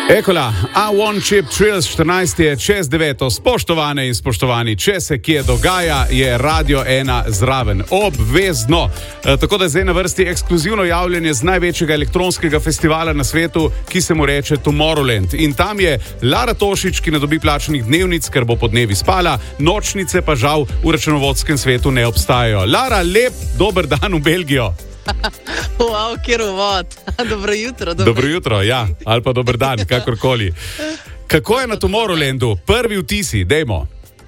Ekola, A1 Chip Trills 14 je čez 9. Spoštovane in spoštovani, če se kje dogaja, je Radio 1 zraven. Obvezno. Tako da je zdaj na vrsti ekskluzivno javljanje z največjega elektronskega festivala na svetu, ki se mu reče Tomorrowland. In tam je Lara Tošič, ki ne dobi plačanih dnevnic, ker bo po dnevi spala, nočnice pa žal v računovodskem svetu ne obstajajo. Lara, lep dober dan v Belgijo. Wow, kjer uvod. Dobro jutro. Dobro jutro, ja. Ali pa dober dan, kakorkoli. Kako je na Tomorrowlandu? Prvi vtisi, dejmo.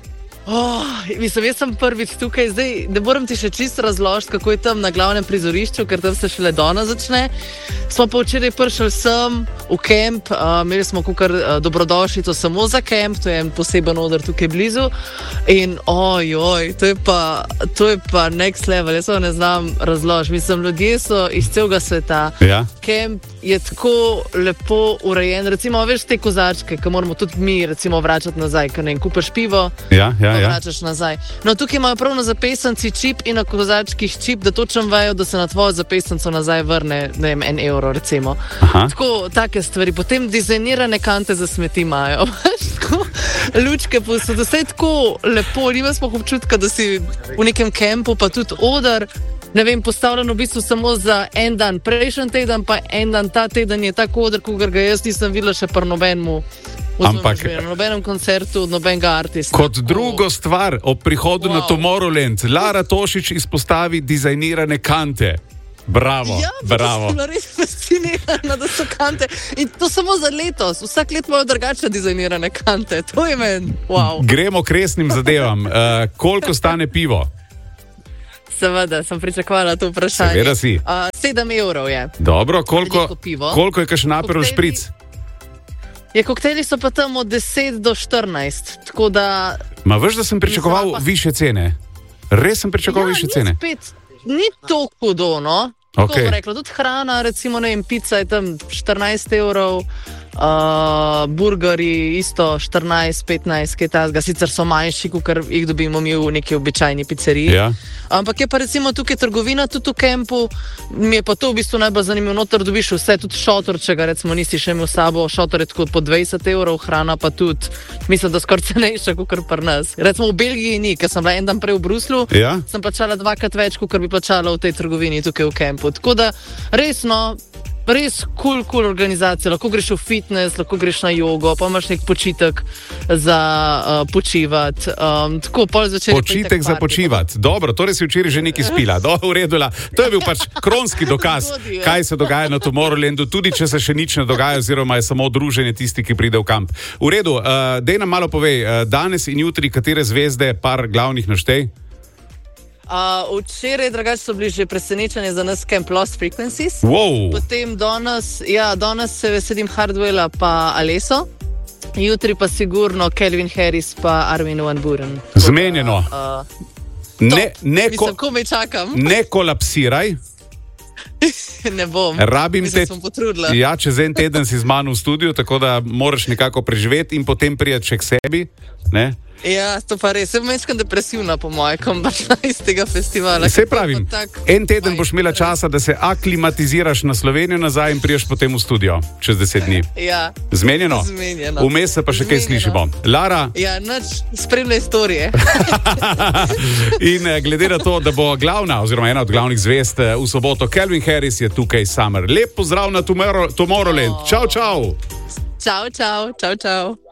Mislim, jaz sem prvič tukaj, zdaj ne moram ti še čisto razložiti, kako je tam na glavnem prizorišču, ker tam se šele danes začne. Smo pa včeraj prišli sem v kemp, imeli smo kukar dobrodošlico samo za kemp, to je en poseben oder tukaj blizu. In to je pa next level, jaz ne znam razložiti. Mislim, ljudje so iz celega sveta. Ja. Kemp je tako lepo urejen. Recimo, veš te kozačke, ki moramo tudi mi recimo vračati nazaj, ker ne kupaš pivo. Ja. Vračaš nazaj. No, tukaj imajo prav na zapestnici čip in na kozačkih čip, da točno vejo, da se na tvojo zapestnico nazaj vrne, ne vem, €1 recimo. Tako, take stvari. Potem dizajnirane kante za smeti imajo. Tako, lučke posod, vse je tako lepo. Nima smo občutka, da si v nekem kempu, pa tudi oder, ne vem, postavljen v bistvu samo za en dan. Prejšnji teden, pa en dan ta teden je tako oder, kogar ga jaz nisem videla še pri nobenemu. Ampak na nobenem koncertu, nobenega artista. Kot drugo stvar ob prihodu na Tomorrowland, Lara Tošič izpostavi dizajnirane kante. Bravo, bravo. Ja, sem bila res fascinirana, da so kante. In to samo za letos. Vsak let imajo drugačne dizajnirane kante. To je meni, wow. Gremo k resnim zadevam. Koliko stane pivo? Seveda, sem pričakovala to vprašanje. Seveda si. €7 je. Dobro, koliko je kakšen Aperol špric? Koktejli so pa tam od 10 do 14, tako da... Ma veš, da sem pričakoval više cene? Res sem pričakoval više cene? Ni to hudo, no? Okay. Tako bom rekla, tudi hrana, recimo, ne vem, pizza je tam €14, burgeri isto 14, 15, kaj tazga, sicer so manjši, ker jih dobimo mi v neki običajni pizzeriji. Ja. Ampak je pa recimo tukaj trgovina tudi v kempu, mi je pa to v bistvu najbolj zanimivo, noter dobiš vse, tudi šotor, če ga recimo nisi še imel s sabo, šotor je tako po €20, hrana pa tudi, mislim, da skoraj cenejša, kot pri nas. Recimo v Belgiji ni, ker sem bila en dan prej v Bruslju, sem plačala 2-krat več, kot bi plačala v tej trgovini tukaj v kempu. Tako da resno, res cool organizacija, lahko greš v fitness, lahko greš na jogo, pa imaš nek počitek za počivati. Tako pol začeti. Počitek za počivati. Dobro, torej si včeraj že nekaj spila. V redu. To je bil pač kronski dokaz, kaj se dogaja na Tomorrowlandu, tudi če se še nič ne dogaja, oziroma je samo druženje tisti, ki pride v kamp. V redu, dej nam malo povej, danes in jutri katere zvezde, par glavnih naštej? Včeraj, drugače, so bili že presenečenje za nas Camp Lost Frequencies. Wow. Potem danes se veselim Hardwella pa Alesso. Jutri pa sigurno Calvin Harris pa Armin van Buuren. Zmenjeno. Mislim, ko me čakam. Ne kolapsiraj. Ne bom. Mislim, sem potrudila. Ja, čez en teden si z mano v studiu, tako da moraš nekako preživeti in potem prijeti še k sebi, ne? Ja, to pa res. Sem večkrat depresivna, po moje, ko baš iz tega festivala. Se pravim, en teden boš imela časa, da se aklimatiziraš na Slovenijo nazaj in priješ potem v studio čez 10 dni. Ja. Zmenjeno? Vmes se pa še kaj slišimo. Lara? Ja, nič, spremlja istorije. In glede na to, da bo glavna, oziroma ena od glavnih zvezd v soboto, Calvin Harris je tukaj Summer. Lep pozdrav na Tomorrowland. Čau, čau. Čau, čau, čau, čau.